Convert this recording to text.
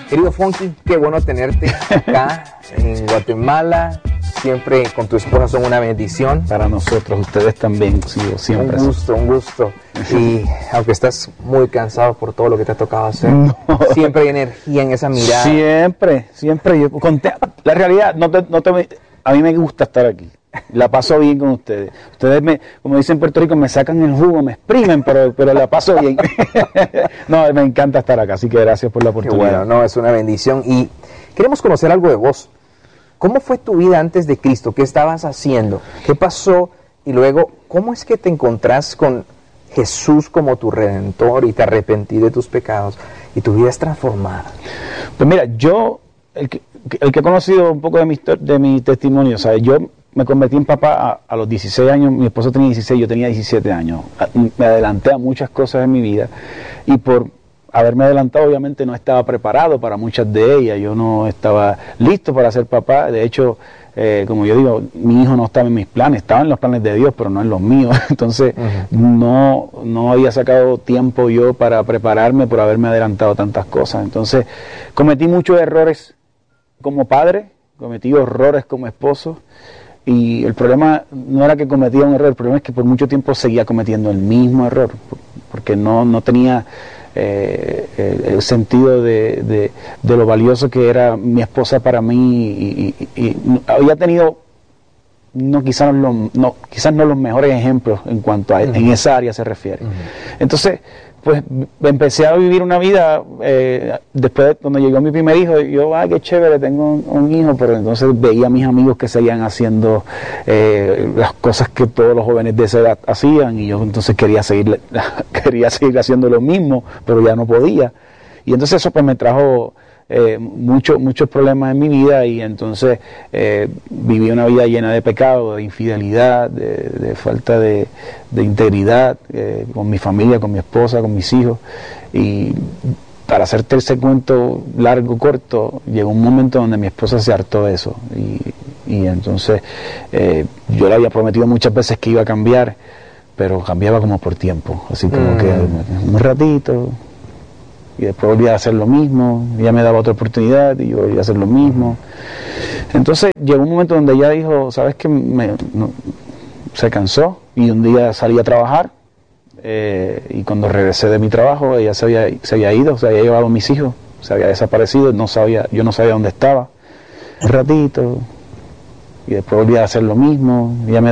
Querido Fonky, qué bueno tenerte acá en Guatemala. Siempre con tu esposa son una bendición. Para nosotros, ustedes también, sí, siempre. Un gusto. Y aunque estás muy cansado por todo lo que te ha tocado hacer, siempre hay energía en esa mirada. Siempre. La realidad, a mí me gusta estar aquí. La paso bien con ustedes. Ustedes, como dicen en Puerto Rico, me sacan el jugo, me exprimen, pero la paso bien. No, me encanta estar acá, así que gracias por la oportunidad. Qué bueno, es una bendición. Y queremos conocer algo de vos. ¿Cómo fue tu vida antes de Cristo? ¿Qué estabas haciendo? ¿Qué pasó? Y luego, ¿cómo es que te encontrás con Jesús como tu Redentor y te arrepentí de tus pecados y tu vida es transformada? Pues mira, yo, el que he conocido un poco de mi testimonio, ¿sabes? Yo me convertí en papá a los 16 años, mi esposo tenía 16, yo tenía 17 años. Me adelanté a muchas cosas en mi vida y por haberme adelantado obviamente no estaba preparado para muchas de ellas, yo no estaba listo para ser papá. De hecho, como yo digo, mi hijo no estaba en mis planes, estaba en los planes de Dios, pero no en los míos. Entonces no había sacado tiempo yo para prepararme por haberme adelantado tantas cosas. Entonces cometí muchos errores como padre, cometí errores como esposo. Y el problema no era que cometía un error, el problema es que por mucho tiempo seguía cometiendo el mismo error, porque no tenía el sentido de lo valioso que era mi esposa para mí y había tenido quizás no los mejores ejemplos en cuanto a en esa área se refiere. Entonces pues empecé a vivir una vida, después de cuando llegó mi primer hijo, yo, qué chévere, tengo un hijo, pero entonces veía a mis amigos que seguían haciendo las cosas que todos los jóvenes de esa edad hacían, y yo entonces quería seguir haciendo lo mismo, pero ya no podía. Y entonces eso pues me trajo muchos problemas en mi vida, y entonces viví una vida llena de pecado, de infidelidad, de falta de integridad con mi familia, con mi esposa, con mis hijos. Y para hacerte ese cuento largo, corto, llegó un momento donde mi esposa se hartó de eso, y entonces yo le había prometido muchas veces que iba a cambiar, pero cambiaba como por tiempo, así como que un ratito, y después volví a hacer lo mismo, ella me daba otra oportunidad y yo volví a hacer lo mismo. Entonces llegó un momento donde ella dijo, ¿sabes qué? Se cansó, y un día salí a trabajar, y cuando regresé de mi trabajo ella se había ido, se había llevado a mis hijos, se había desaparecido, yo no sabía dónde estaba. Un ratito, y después volví a hacer lo mismo, ella me